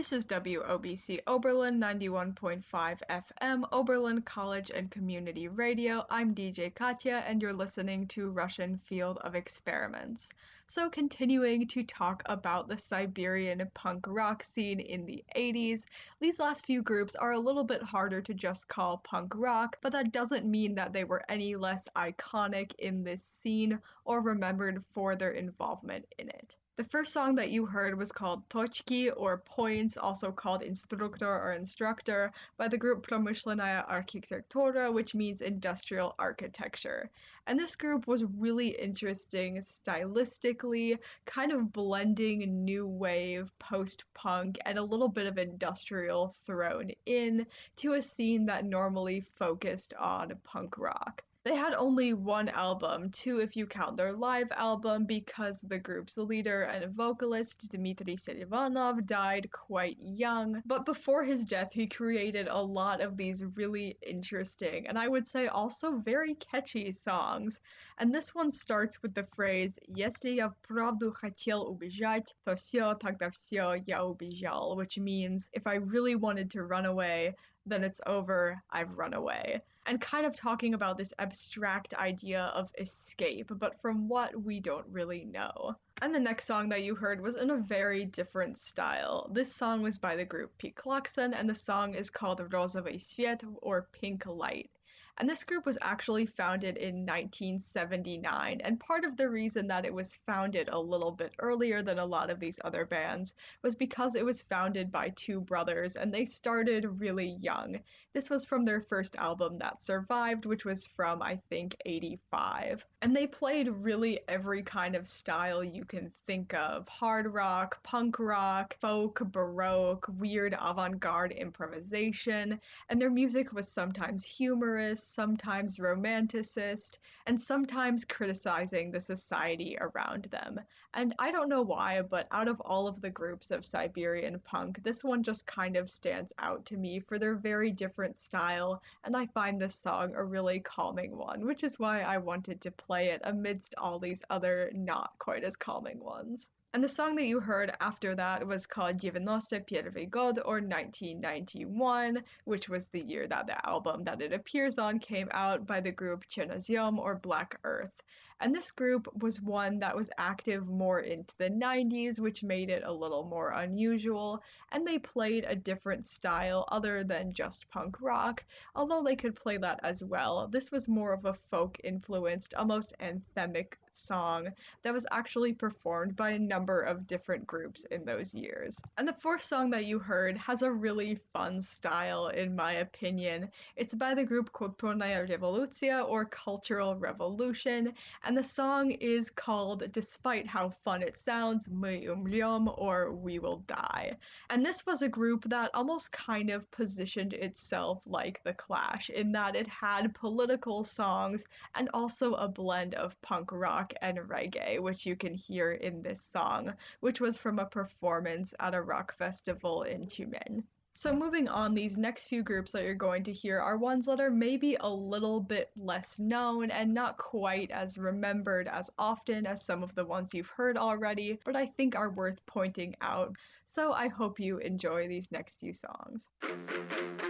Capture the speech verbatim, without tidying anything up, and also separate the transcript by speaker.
Speaker 1: This is W O B C Oberlin ninety-one point five F M, Oberlin College and Community Radio. I'm D J Katya, and you're listening to Russian Field of Experiments. So continuing to talk about the Siberian punk rock scene in the eighties, these last few groups are a little bit harder to just call punk rock, but that doesn't mean that they were any less iconic in this scene or remembered for their involvement in it. The first song that you heard was called Tochki, or Points, also called Instruktor or Instructor, by the group Promyslenaya Architektura, which means industrial architecture. And this group was really interesting stylistically, kind of blending new wave, post-punk, and a little bit of industrial thrown in to a scene that normally focused on punk rock. They had only one album, two if you count their live album, because the group's leader and vocalist, Dmitry Selivanov, died quite young. But before his death, he created a lot of these really interesting, and I would say also very catchy songs. And this one starts with the phrase «Если я вправду хотел убежать, то всё, тогда всё, я убежал», which means, if I really wanted to run away, then it's over, I've run away. And kind of talking about this abstract idea of escape, but from what we don't really know. And the next song that you heard was in a very different style. This song was by the group Piklakson, and the song is called Rozovый Sviet, or Pink Light. And this group was actually founded in nineteen seventy-nine, and part of the reason that it was founded a little bit earlier than a lot of these other bands was because it was founded by two brothers, and they started really young. This was from their first album that survived, which was from, I think, eighty-five. And they played really every kind of style you can think of: hard rock, punk rock, folk, baroque, weird avant-garde improvisation, and their music was sometimes humorous, sometimes romanticist, and sometimes criticizing the society around them. And I don't know why, but out of all of the groups of Siberian punk, this one just kind of stands out to me for their very different style, and I find this song a really calming one, which is why I wanted to play it amidst all these other not quite as calming ones. And the song that you heard after that was called девяносто первый год, or nineteen ninety-one, which was the year that the album that it appears on came out, by the group Chernozem, or Black Earth. And this group was one that was active more into the nineties, which made it a little more unusual, and they played a different style other than just punk rock, although they could play that as well. This was more of a folk-influenced, almost anthemic song that was actually performed by a number of different groups in those years. And the fourth song that you heard has a really fun style, in my opinion. It's by the group Kulturная Revoluция, or Cultural Revolution, and the song is called, despite how fun it sounds, Мы умрем, or We Will Die. And this was a group that almost kind of positioned itself like The Clash, in that it had political songs and also a blend of punk rock and reggae, which you can hear in this song, which was from a performance at a rock festival in Tumen. So moving on, these next few groups that you're going to hear are ones that are maybe a little bit less known and not quite as remembered as often as some of the ones you've heard already, but I think are worth pointing out. So I hope you enjoy these next few songs.